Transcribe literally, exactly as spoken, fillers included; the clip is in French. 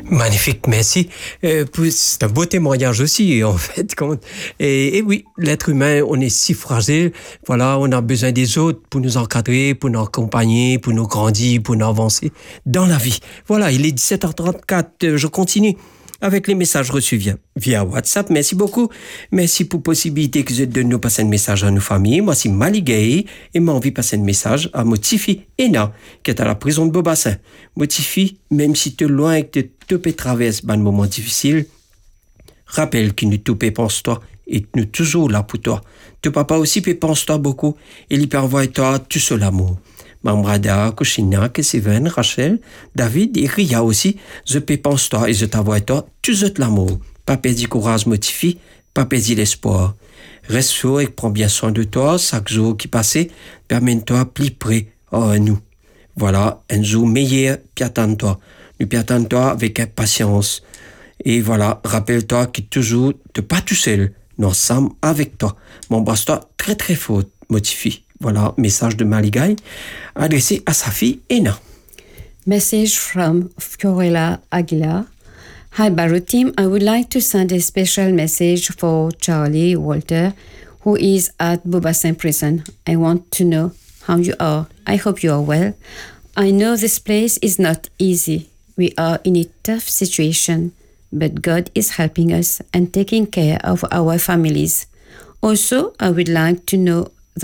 Magnifique, merci. Euh, c'est un beau témoignage aussi, en fait. Et, et oui, l'être humain, on est si fragile. Voilà, on a besoin des autres pour nous encadrer, pour nous accompagner, pour nous grandir, pour nous avancer dans la vie. Voilà, il est dix-sept heures trente-quatre. Je continue avec les messages reçus via, via WhatsApp. Merci beaucoup. Merci pour la possibilité que vous êtes de nous passer un message à nos familles. Moi, c'est Maligay et m'a envie de passer un message à Motifi Ena, qui est à la prison de Beaubassin. Motifi, même si tu es loin et que tu te traverses un moment difficile, rappelle que nous tout pense-toi et que nous toujours là pour toi. Tu papa aussi pense-toi beaucoup et il pervoit toi tout seul amour. Mamrada, Kushina, Kesiven, Rachel, David et Ria aussi, je pense toi et je t'envoie toi, tu jettes l'amour. Pas perdre courage motifi, pas perdre l'espoir. Reste chaud et prends bien soin de toi, chaque jour qui passait, permets-toi plus près à nous. Voilà, un jour meilleur, puis attends-toi. Nous attends-toi avec impatience. Et voilà, rappelle-toi que toujours, tu n'es pas tout seul, nous sommes avec toi. M'embrasse-toi très très fort, motifi. Voilà, message de Maligay adressé à sa fille Ena. Message from Fiorella Aguilar. Hi Barrow team, I would like to send a special message for Charlie Walter, who is at Beaubassin prison. I want to know how you are. I hope you are well. I know this place is not easy. We are in a tough situation, but God is helping us and taking care of our families. Also, I would like to know